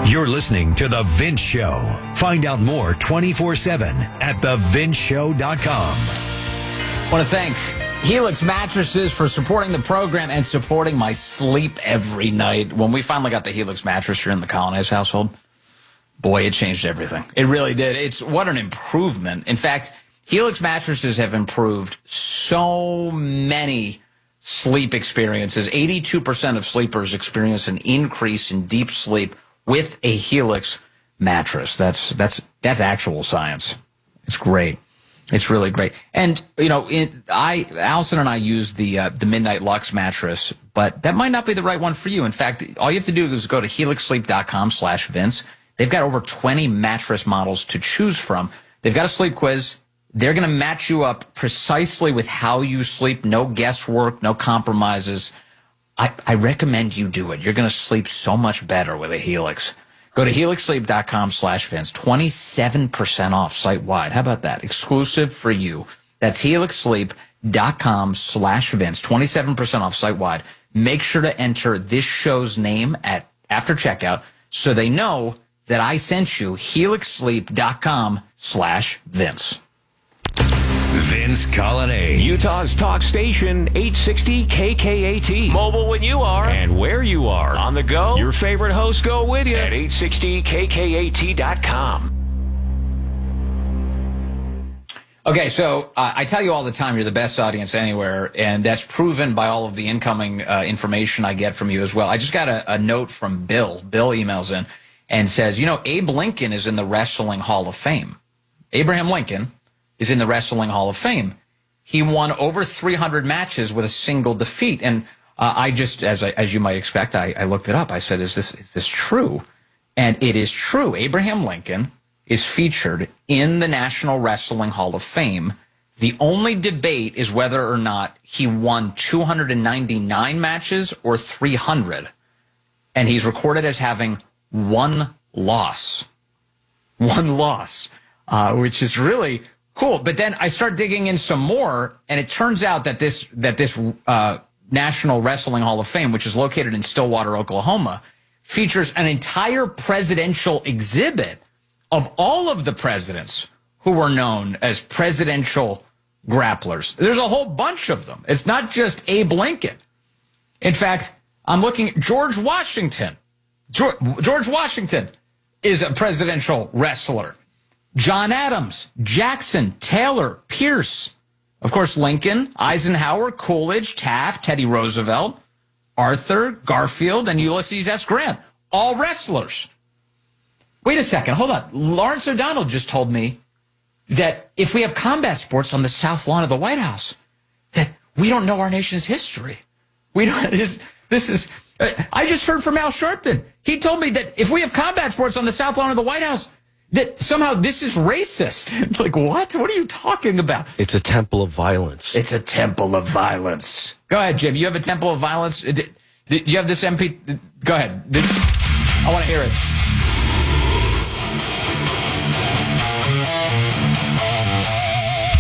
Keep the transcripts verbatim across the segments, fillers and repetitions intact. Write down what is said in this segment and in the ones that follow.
You're listening to The Vince Show. Find out more twenty-four seven at the vince show dot com. I want to thank Helix Mattresses for supporting the program and supporting my sleep every night. When we finally got the Helix mattress here in the Colonnese household, boy, it changed everything. It really did. It's what an improvement. In fact, Helix mattresses have improved so many sleep experiences. eighty-two percent of sleepers experience an increase in deep sleep with a Helix mattress. That's that's that's actual science. It's great. It's really great. And you know, it, I Allison and I use the uh, the Midnight Lux mattress, but that might not be the right one for you. In fact, all you have to do is go to helix sleep dot com slash Vince. They've got over twenty mattress models to choose from. They've got a sleep quiz. They're going to match you up precisely with how you sleep. No guesswork, no compromises. I, I recommend you do it. You're going to sleep so much better with a Helix. Go to helix sleep dot com slash Vince. twenty-seven percent off site-wide. How about that? Exclusive for you. That's helix sleep dot com slash Vince. twenty-seven percent off site-wide. Make sure to enter this show's name at after checkout so they know that I sent you. helix sleep dot com slash Vince. Vince Colonnese. Utah's talk station, eight sixty K K A T. Mobile when you are and where you are. On the go, your favorite hosts go with you at eight sixty K K A T dot com. Okay, so uh, I tell you all the time you're the best audience anywhere, and that's proven by all of the incoming uh, information I get from you as well. I just got a, a note from Bill. Bill emails in and says, you know, Abe Lincoln is in the Wrestling Hall of Fame. Abraham Lincoln is in the Wrestling Hall of Fame. He won over three hundred matches with a single defeat. And uh, I just, as I, as you might expect, I, I looked it up. I said, is this, is this true? And it is true. Abraham Lincoln is featured in the National Wrestling Hall of Fame. The only debate is whether or not he won two hundred ninety-nine matches or three hundred. And he's recorded as having one loss. One loss, uh, which is really cool. But then I start digging in some more, and it turns out that this that this uh, National Wrestling Hall of Fame, which is located in Stillwater, Oklahoma, features an entire presidential exhibit of all of the presidents who were known as presidential grapplers. There's a whole bunch of them. It's not just Abe Lincoln. In fact, I'm looking at George Washington. George, George Washington is a presidential wrestler. John Adams, Jackson, Taylor, Pierce. Of course, Lincoln, Eisenhower, Coolidge, Taft, Teddy Roosevelt, Arthur, Garfield, and Ulysses S. Grant. All wrestlers. Wait a second. Hold on. Lawrence O'Donnell just told me that if we have combat sports on the south lawn of the White House, that we don't know our nation's history. We don't. This, this is. I just heard from Al Sharpton. He told me that if we have combat sports on the south lawn of the White House, that somehow this is racist. Like, what? What are you talking about? It's a temple of violence. It's a temple of violence. Go ahead, Jim. You have a temple of violence? Do you have this M P? Go ahead. I want to hear it.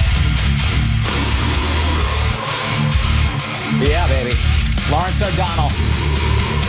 Yeah, baby. Lawrence O'Donnell.